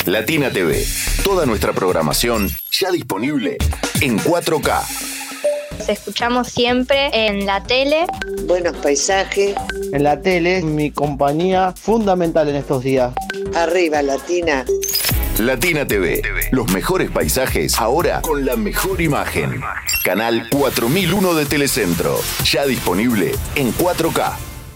Latina TV. Toda nuestra programación ya disponible en 4K. Los escuchamos siempre en la tele. Buenos paisajes. En la tele, mi compañía fundamental en estos días. Arriba, Latina. Latina TV. Los mejores paisajes, ahora con la mejor imagen. Canal 4001 de Telecentro. Ya disponible en 4K.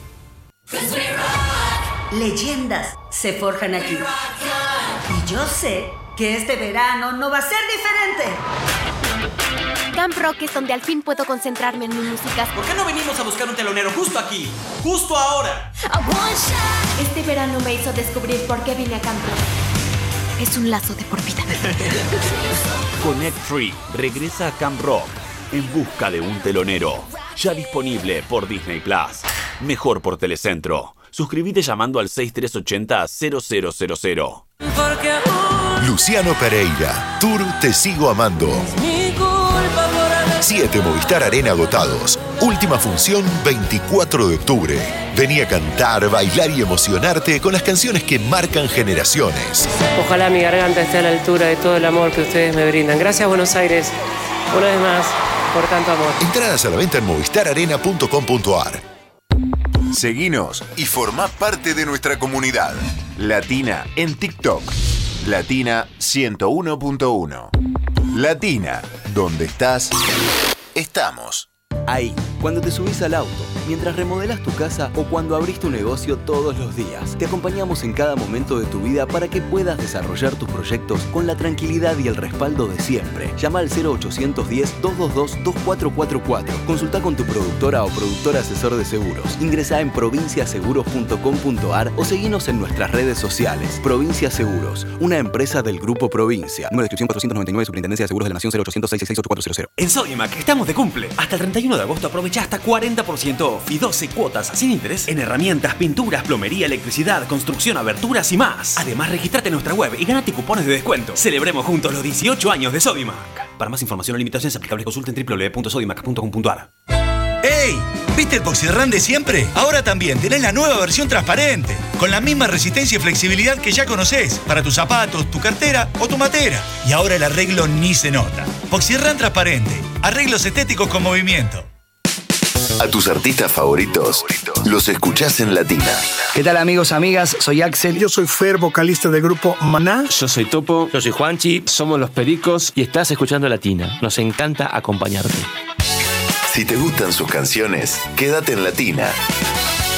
Leyendas se forjan aquí. Y yo sé que este verano no va a ser diferente. Camp Rock es donde al fin puedo concentrarme en mi música. ¿Por qué no venimos a buscar un telonero justo aquí? ¡Justo ahora! Este verano me hizo descubrir por qué vine a Camp Rock. Es un lazo de por vida. Connect Free regresa a Camp Rock en busca de un telonero. Ya disponible por Disney Plus. Mejor por Telecentro. Suscríbete llamando al 6380-0000. Luciano Pereira, Tour Te Sigo Amando. 7 Movistar Arena agotados. Última función 24 de octubre. Vení a cantar, bailar y emocionarte con las canciones que marcan generaciones. Ojalá mi garganta esté a la altura de todo el amor que ustedes me brindan. Gracias, Buenos Aires, una vez más, por tanto amor. Entradas a la venta en movistararena.com.ar. Seguinos y formá parte de nuestra comunidad. Latina en TikTok. Latina 101.1. Latina, donde estás, estamos. Ahí, cuando te subís al auto, mientras remodelas tu casa o cuando abrís tu negocio todos los días. Te acompañamos en cada momento de tu vida para que puedas desarrollar tus proyectos con la tranquilidad y el respaldo de siempre. Llama al 0810-222-2444. Consulta con tu productora o productor asesor de seguros. Ingresá en provinciaseguros.com.ar o seguinos en nuestras redes sociales. Provincia Seguros, una empresa del Grupo Provincia. Número de inscripción 499, Superintendencia de Seguros de la Nación, 0800-666-8400. En Sodimac estamos de cumple. Hasta el 31 de agosto aprovecha hasta 40% off y 12 cuotas sin interés en herramientas, pinturas, plomería, electricidad, construcción, aberturas y más. Además, registrate en nuestra web y ganate cupones de descuento. Celebremos juntos los 18 años de Sodimac. Para más información o limitaciones aplicables, consulten www.sodimac.com.ar. ¡Ey! ¿Viste el Poxirrán de siempre? Ahora también tenés la nueva versión transparente, con la misma resistencia y flexibilidad que ya conocés, para tus zapatos, tu cartera o tu matera. Y ahora el arreglo ni se nota. Poxirrán transparente, arreglos estéticos con movimiento. A tus artistas favoritos los escuchás en Latina. ¿Qué tal, amigos, amigas? Soy Axel. Yo soy Fer, vocalista del grupo Maná. Yo soy Topo. Yo soy Juanchi. Somos Los Pericos. Y estás escuchando Latina. Nos encanta acompañarte. Si te gustan sus canciones, quédate en Latina.